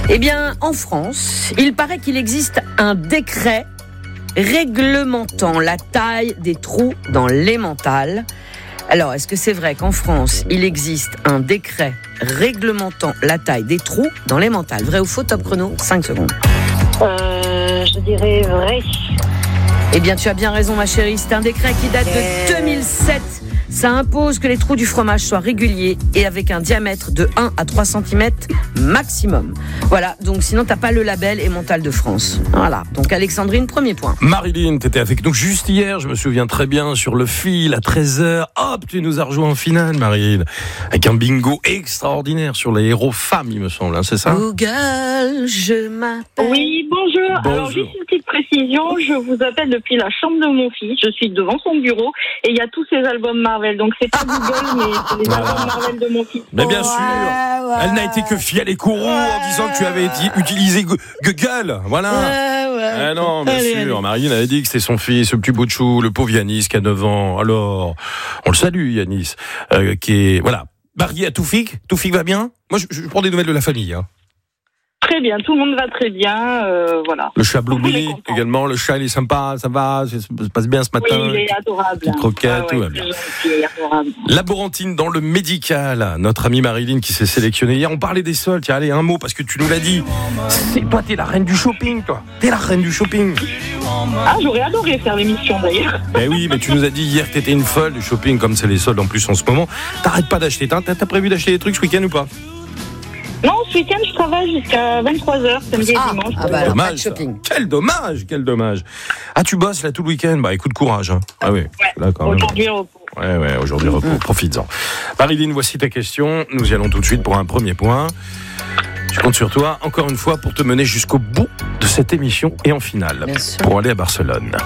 Eh bien, en France, il paraît qu'il existe un décret réglementant la taille des trous dans l'emmental. Alors, est-ce que c'est vrai qu'en France, il existe un décret réglementant la taille des trous dans l'emmental? Vrai ou faux? Top chrono, 5 secondes. Je dirais vrai. Eh bien, tu as bien raison, ma chérie. C'est un décret qui date de 2007. Ça impose que les trous du fromage soient réguliers et avec un diamètre de 1 à 3 cm maximum. Voilà, donc sinon t'as pas le label Emmental de France. Voilà, donc Alexandrine, premier point. Marilyn, t'étais avec nous juste hier, je me souviens très bien, sur le fil à 13h. Hop, tu nous as rejoint en finale, Marilyn, avec un bingo extraordinaire sur les héros femmes, il me semble, hein, c'est ça? Google, je m'appelle... Oui, bonjour. Alors, juste une petite précision. Je vous appelle depuis la chambre de mon fils. Je suis devant son bureau et il y a tous ses albums Marvel. Donc, c'est pas Google, mais c'est les albums Marvel de mon fils. Mais bien sûr, elle n'a été que fiel et courroux en disant que tu avais utilisé Google. Voilà. Ah non, bien sûr. Marine avait dit que c'était son fils, le petit bout de chou, le pauvre Yanis qui a 9 ans. Alors, on le salue, Yanis, qui est, voilà, marié à Toufik. Toufik va bien? Moi, je prends des nouvelles de la famille, hein. Très bien, tout le monde va très bien, voilà. Le chat Bloubi également, le chat il est sympa, ça va, ça se passe bien ce matin. Oui, il est adorable. Petite croquette, tout va bien. Laborantine dans le médical, notre amie Marilyn qui s'est sélectionnée hier. On parlait des soldes, tiens allez un mot parce que tu nous l'as dit. Toi t'es la reine du shopping, toi. T'es la reine du shopping. Ah, j'aurais adoré faire l'émission d'ailleurs. Ben oui, mais tu nous as dit hier que t'étais une folle du shopping comme c'est les soldes en plus en ce moment. T'arrêtes pas d'acheter, t'as prévu d'acheter des trucs ce week-end ou pas? Non, ce week-end, je travaille jusqu'à 23h, samedi et dimanche. Ah bah alors, pas de shopping. Quel dommage. Ah, tu bosses là tout le week-end? Bah écoute, courage. Hein. Ah oui. Ouais, aujourd'hui repos. Ouais, aujourd'hui repos. Profites-en. Marilyn, voici ta question. Nous y allons tout de suite pour un premier point. Je compte sur toi, encore une fois, pour te mener jusqu'au bout de cette émission et en finale. Pour aller à Barcelone.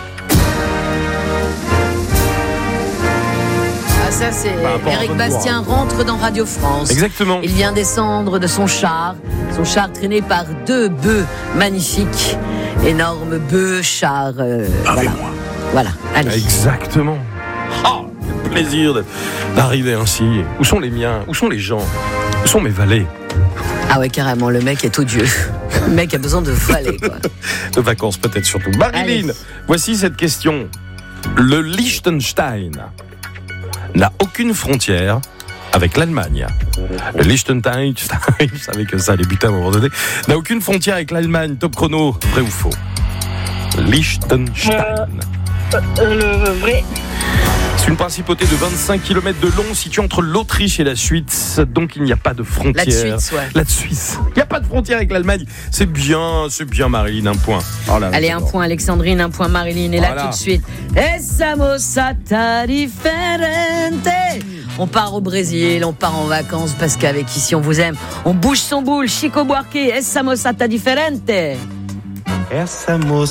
Ça, c'est Éric Bastien rentre dans Radio France. Exactement. Il vient descendre de son char traîné par 2 bœufs magnifiques, énormes bœufs, chars. Voilà, allez. Exactement. Quel plaisir d'arriver ainsi. Où sont les miens? Où sont les gens? Où sont mes valets? Ah ouais, carrément, le mec est odieux. Le mec a besoin de valets, quoi. De vacances peut-être surtout. Marilyn, voici cette question. Le Liechtenstein n'a aucune frontière avec l'Allemagne. Le Liechtenstein, je savais que ça allait buter à un moment donné, n'a aucune frontière avec l'Allemagne. Top chrono, vrai ou faux? Liechtenstein. Le vrai. C'est une principauté de 25 km de long située entre l'Autriche et la Suisse, donc il n'y a pas de frontière. La Suisse. Il n'y a pas de frontière avec l'Allemagne. C'est bien Marilyn, un point. Oh là, allez, un point Alexandrine, un point Marilyn. Et là tout de suite, Estamos a differente. On part au Brésil, on part en vacances parce qu'avec Ici on vous aime. On bouge son boule, Chico Buarque, Estamos a differente.